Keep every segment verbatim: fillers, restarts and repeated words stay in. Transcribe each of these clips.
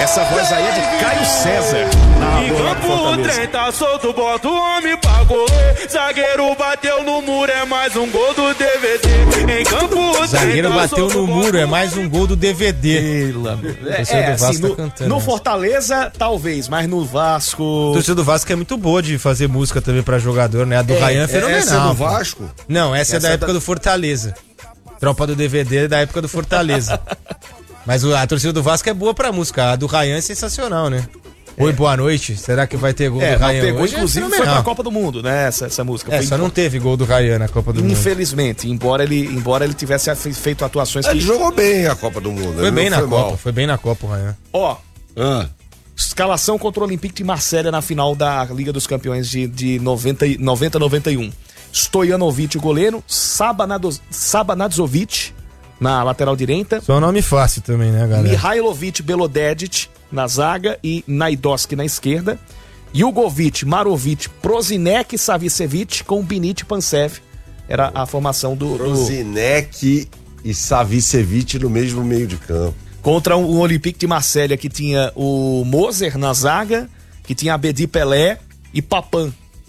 Essa voz aí é de Caio César. Em campo o trem tá solto, bota o homem pra correr. Zagueiro bateu no muro, é mais um gol do D V D. Em campo o trem Zagueiro tá bateu solto, no muro, é mais um gol do D V D. É, é assim, no, no Fortaleza, talvez, mas no Vasco... A torcida do Vasco é muito boa de fazer música também pra jogador, né? A do É, Ryan é fenomenal. Essa é do pô. Vasco? Não, essa, essa é da é época da... do Fortaleza. Tropa do D V D é da época do Fortaleza. Mas o- a torcida do Vasco é boa pra música. A do Ryan é sensacional, né? Oi, boa noite. Será que vai ter gol É, do não Ryan pegou, hoje? inclusive É foi fenomenal. pra Copa do Mundo, né? Essa, essa música. É, Foi só impo- não teve gol do Ryan na Copa do Mundo. Infelizmente, embora ele, embora ele tivesse fe- feito atuações Ele que... jogou bem a Copa do Mundo. Foi ele bem não na foi Copa, mal. foi bem na Copa o Ryan. Ó, Ah, escalação contra o Olympique de Marselha na final da Liga dos Campeões de, de noventa a noventa e um. Stojanovic, o goleiro. Sabanado- Sabanadzovic na lateral direita. Só um nome fácil também, né, galera? Mihailovic, Belodedic na zaga e Naidoski na esquerda. Jugovic, Marovic, Prozinec, Savicevic com Binit e Pansev. Era a formação do... do... Prozinec e Savicevic no mesmo meio de campo. Contra o Olympique de Marselha, que tinha o Moser na zaga, que tinha Abedi Pelé e Papan.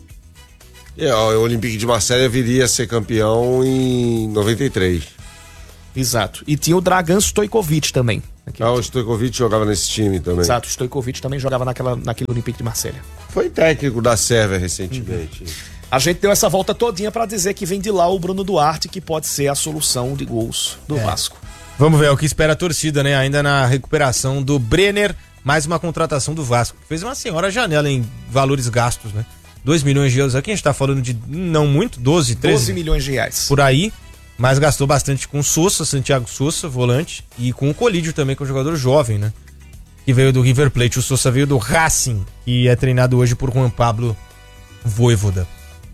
É, o Olympique de Marselha viria a ser campeão em noventa e três. Exato. E tinha o Dragan Stojkovic também. Ah, o Stojkovic jogava nesse time também. Exato, o Stojkovic também jogava naquela, naquele Olympique de Marselha. Foi técnico da Sérvia recentemente. A gente deu essa volta todinha pra dizer que vem de lá o Bruno Duarte, que pode ser a solução de gols do Vasco. Vamos ver o que espera a torcida, né? Ainda na recuperação do Brenner, mais uma contratação do Vasco. Fez uma senhora janela em valores gastos, né? dois milhões de euros aqui, a gente tá falando de não muito, doze, treze. doze milhões de reais. Por aí, mas gastou bastante com Sousa, Santiago Sousa, volante, e com o Colídio também, que é um jogador jovem, né? Que veio do River Plate. O Sousa veio do Racing, que é treinado hoje por Juan Pablo Voivoda.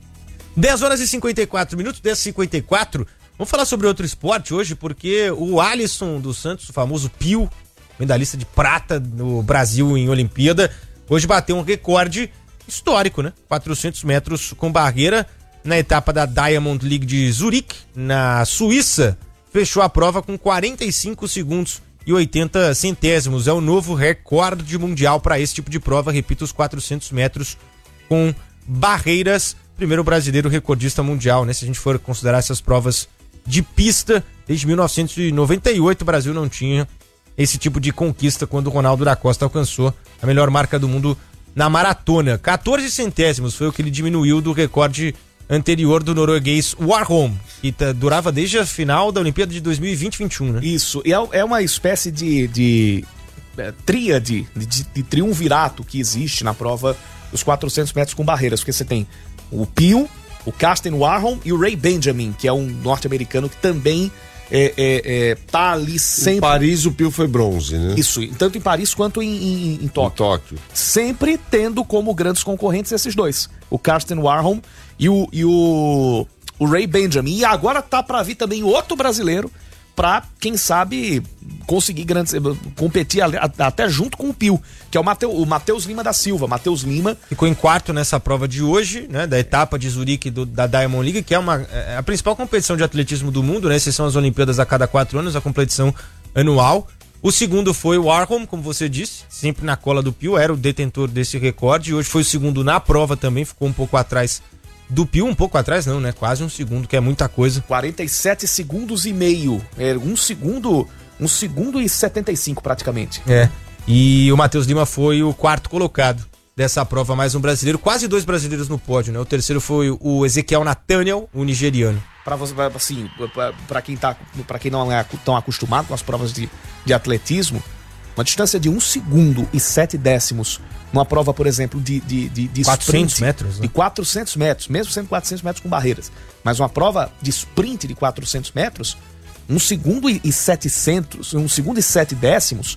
dez horas e cinquenta e quatro minutos, dez e cinquenta e quatro. Vamos falar sobre outro esporte hoje, porque o Alisson dos Santos, o famoso Pio, medalhista de prata no Brasil em Olimpíada, hoje bateu um recorde histórico, né? quatrocentos metros com barreira na etapa da Diamond League de Zurique, na Suíça. Fechou a prova com quarenta e cinco segundos e oitenta centésimos. É o novo recorde mundial para esse tipo de prova. Repito, os quatrocentos metros com barreiras. Primeiro brasileiro recordista mundial, né? Se a gente for considerar essas provas de pista, desde mil novecentos e noventa e oito o Brasil não tinha esse tipo de conquista quando o Ronaldo da Costa alcançou a melhor marca do mundo na maratona. quatorze centésimos foi o que ele diminuiu do recorde anterior do norueguês Warholm, que tá, durava desde a final da Olimpíada de dois mil e vinte e vinte e um, né? Isso, e é, é uma espécie de, de é, tríade, de, de, de triunvirato que existe na prova dos quatrocentos metros com barreiras, porque você tem o Pio, o Karsten Warholm e o Ray Benjamin, que é um norte-americano que também é, é, é, tá ali sempre... Em Paris o Pio foi bronze, né? Isso, tanto em Paris quanto em, em, em Tóquio. Em Tóquio. Sempre tendo como grandes concorrentes esses dois, o Karsten Warholm e o, e o, o Ray Benjamin. E agora tá pra vir também outro brasileiro pra, quem sabe, conseguir grandes, competir até junto com o Pio, que é o, Mateu, o Matheus Lima da Silva. Matheus Lima ficou em quarto nessa prova de hoje, né, da etapa de Zurique do, da Diamond League, que é uma, é a principal competição de atletismo do mundo, né? Essas são as Olimpíadas a cada quatro anos, a competição anual. O segundo foi o Warholm, como você disse, sempre na cola do Pio, era o detentor desse recorde. Hoje foi o segundo na prova também, ficou um pouco atrás do Pio, um pouco atrás não, né? Quase um segundo, que é muita coisa. quarenta e sete segundos e meio. É um segundo, um segundo e setenta e cinco praticamente. É. E o Matheus Lima foi o quarto colocado dessa prova, mais um brasileiro, quase dois brasileiros no pódio, né? O terceiro foi o Ezequiel Nathaniel, o nigeriano. Para você, assim, para quem tá, para quem não é tão acostumado com as provas de, de atletismo, uma distância de um segundo e sete décimos numa prova, por exemplo, de, de, de, de quatrocentos sprint, metros, né? de quatrocentos metros, mesmo sendo quatrocentos metros com barreiras, mas uma prova de sprint de quatrocentos metros, um segundo e setecentos, um segundo e sete décimos,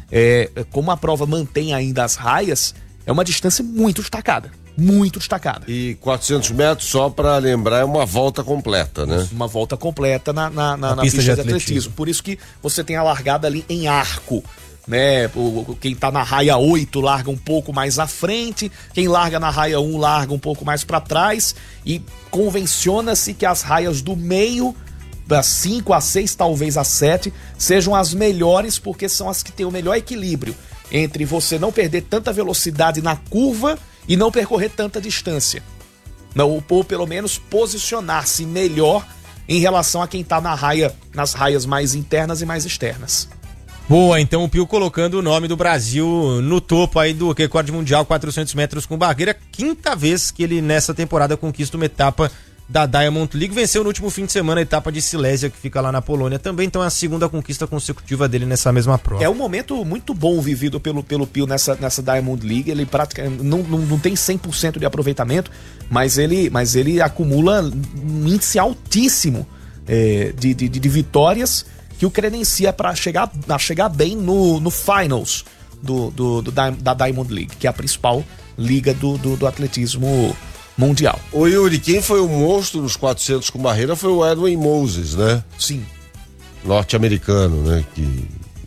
é, como a prova mantém ainda as raias, é uma distância muito destacada, muito destacada. E quatrocentos metros, só para lembrar, é uma volta completa, né? Uma volta completa na, na, na, na na pista, pista, de, de atletismo. atletismo. Por isso que você tem a largada ali em arco, né? O, quem tá na raia oito larga um pouco mais à frente, quem larga na raia um larga um pouco mais para trás, e convenciona-se que as raias do meio, das cinco a seis, talvez a sete, sejam as melhores, porque são as que têm o melhor equilíbrio entre você não perder tanta velocidade na curva e não percorrer tanta distância. Não, ou, ou pelo menos posicionar-se melhor em relação a quem está na raia, nas raias mais internas e mais externas. Boa, então o Pio colocando o nome do Brasil no topo aí do recorde mundial, quatrocentos metros com barreira. Quinta vez que ele nessa temporada conquista uma etapa da Diamond League. Venceu no último fim de semana a etapa de Silésia, que fica lá na Polônia também. Então é a segunda conquista consecutiva dele nessa mesma prova. É um momento muito bom vivido pelo, pelo Pio nessa, nessa Diamond League. Ele praticamente não, não, não tem cem por cento de aproveitamento, mas ele, mas ele acumula um índice altíssimo é, de, de, de vitórias que o credencia para chegar, chegar bem no, no finals do, do, do, da Diamond League, que é a principal liga do, do, do atletismo mundial. Ô Yuri, quem foi o monstro nos quatrocentos com barreira foi o Edwin Moses, né? Sim. Norte-americano, né? Que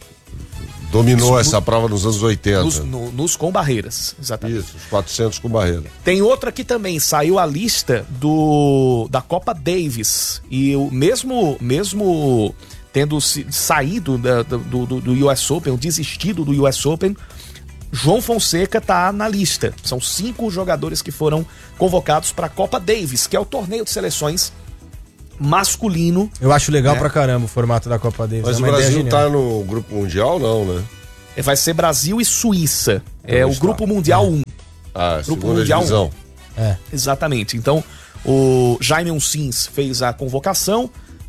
dominou Isso, essa no, prova nos anos oitenta. Nos, no, nos com barreiras, exatamente. Isso, os quatrocentos com barreira. Tem outra aqui também, saiu a lista do, da Copa Davis. E o mesmo... mesmo tendo saído da, do, do, do U S Open, desistido do U S Open, João Fonseca tá na lista. São cinco jogadores que foram convocados para a Copa Davis, que é o torneio de seleções masculino. Eu acho legal é. pra caramba o formato da Copa Davis. Mas é o Brasil tá no Grupo Mundial, não, né? Vai ser Brasil e Suíça. É, é o está. Grupo Mundial um. Ah, Grupo segunda Mundial divisão. É. Exatamente. Então, o Jaime Uncins fez a convocação.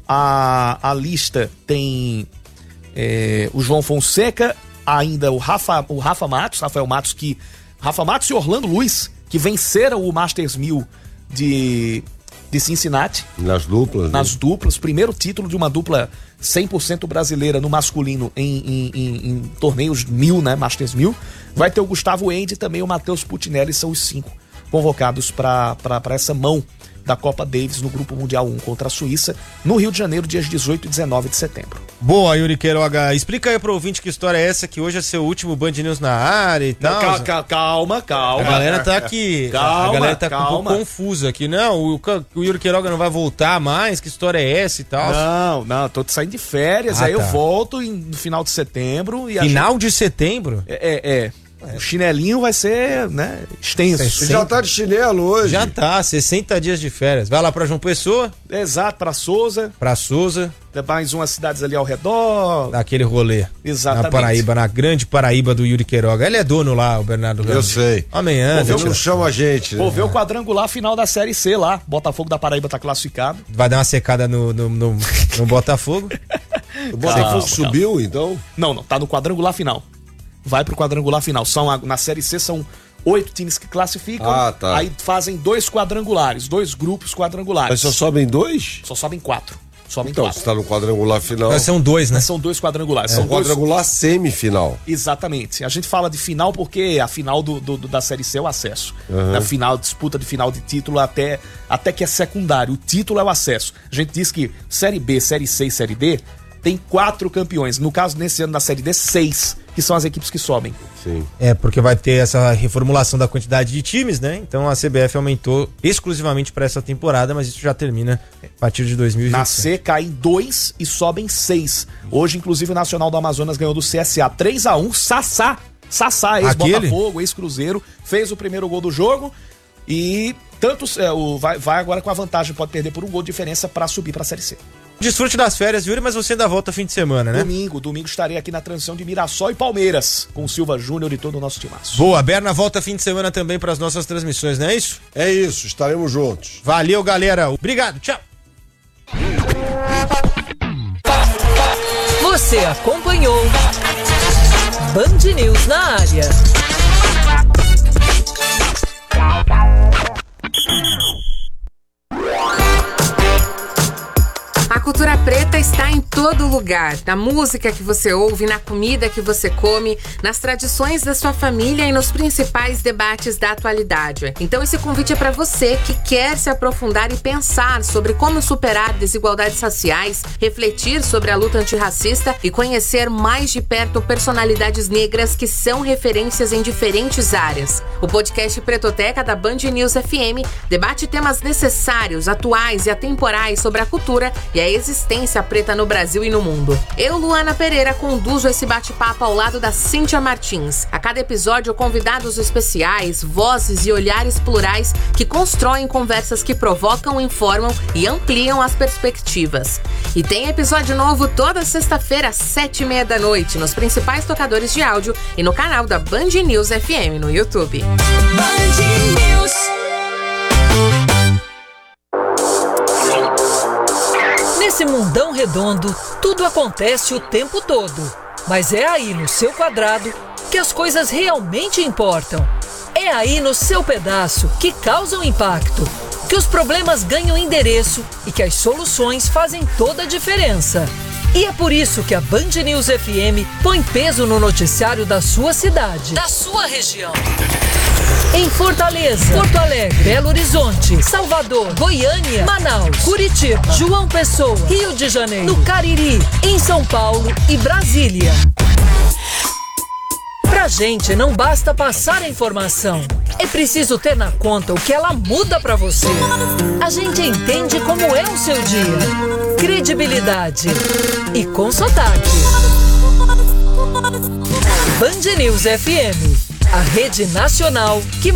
A, a lista tem é, o João Fonseca, ainda o Rafa, o Rafa Matos, Rafael Matos, que Rafa Matos e Orlando Luiz, que venceram o Masters mil de, de Cincinnati. Nas duplas, Nas né? duplas, primeiro título de uma dupla cem por cento brasileira no masculino em, em, em, em torneios mil, né, Masters mil. Vai ter o Gustavo Eide e também o Matheus Putinelli, são os cinco convocados para essa mão da Copa Davis no Grupo Mundial um contra a Suíça, no Rio de Janeiro, dias dezoito e dezenove de setembro. Boa, Yuri Queiroga. Explica aí pro ouvinte que história é essa, que hoje é seu último Band News na área e tal. Não, calma, calma, calma. A galera tá aqui. Calma, a galera tá calma. um pouco confusa aqui. Não, o, o Yuri Queiroga não vai voltar mais, que história é essa e tal? Não, não, tô saindo de férias, Ah, aí tá. eu volto em, no final de setembro. E a Final gente- de setembro? É, é, é. O chinelinho vai ser, né, extenso. Você já tá de chinelo hoje. Já tá, sessenta dias de férias. Vai lá pra João Pessoa, Exato, pra Souza, pra Souza, mais umas cidades ali ao redor. daquele rolê. Exatamente. Na Paraíba, na grande Paraíba do Yuri Queiroga. Ele é dono lá, o Bernardo Eu Ramos. sei. Amanhã, Ele não chama a gente, né? Vou ver o quadrangular final da Série C lá. Botafogo da Paraíba tá classificado. vai dar uma secada no, no, no, no Botafogo. O Botafogo Calma, subiu, então? Não, não, tá no quadrangular final. Vai pro quadrangular final. São, a- na Série C são oito times que classificam. Ah, tá. Aí fazem dois quadrangulares, dois grupos quadrangulares. Mas só sobem dois? Só sobem quatro. Sobem Então, quatro. você tá no quadrangular final. Mas são dois, né? Mas são dois quadrangulares. É São um dois... quadrangular semifinal. Exatamente. A gente fala de final porque a final do, do- do- da Série C é o acesso. Uhum. Na final, disputa de final de título até, até que é secundário. O título é o acesso. A gente diz que Série B, Série C e Série D tem quatro campeões. No caso, nesse ano da Série D, seis, que são as equipes que sobem. Sim. É, porque vai ter essa reformulação da quantidade de times, né? Então a C B F aumentou exclusivamente para essa temporada, mas isso já termina a partir de dois mil e vinte. Na C caem dois e sobem seis. Hoje, inclusive, o Nacional do Amazonas ganhou do C S A três a um. Sassá, Sassá, ex-Botafogo, ex-Cruzeiro, fez o primeiro gol do jogo e tanto é, o, vai, vai agora com a vantagem, pode perder por um gol de diferença para subir para a Série C. Desfrute das férias, Yuri, mas você ainda volta fim de semana, né? Domingo, domingo estarei aqui na transição de Mirassol e Palmeiras, com o Silva Júnior e todo o nosso timaço. Boa, Berna volta fim de semana também para as nossas transmissões, não é isso? É isso, estaremos juntos. Valeu, galera. Obrigado, tchau. Você acompanhou Band News na área. A cultura preta está em todo lugar, na música que você ouve, na comida que você come, nas tradições da sua família e nos principais debates da atualidade. Então esse convite é para você que quer se aprofundar e pensar sobre como superar desigualdades raciais, refletir sobre a luta antirracista e conhecer mais de perto personalidades negras que são referências em diferentes áreas. O podcast Pretoteca da Band News F M debate temas necessários, atuais e atemporais sobre a cultura e a existência preta no Brasil Brasil e no mundo. Eu, Luana Pereira, conduzo esse bate-papo ao lado da Cíntia Martins. A cada episódio, convidados especiais, vozes e olhares plurais que constroem conversas que provocam, informam e ampliam as perspectivas. E tem episódio novo toda sexta-feira às sete e meia da noite nos principais tocadores de áudio e no canal da Band News F M no YouTube. Band News. Nesse mundão redondo, tudo acontece o tempo todo. Mas é aí no seu quadrado que as coisas realmente importam. É aí no seu pedaço que causam impacto, que os problemas ganham endereço e que as soluções fazem toda a diferença. E é por isso que a Band News F M põe peso no noticiário da sua cidade, da sua região. Em Fortaleza, Porto Alegre, Belo Horizonte, Salvador, Goiânia, Manaus, Curitiba, João Pessoa, Rio de Janeiro, no Cariri, em São Paulo e Brasília. Pra gente não basta passar a informação, é preciso ter na conta o que ela muda pra você. A gente entende como é o seu dia, credibilidade e com sotaque. Band News F M, a rede nacional que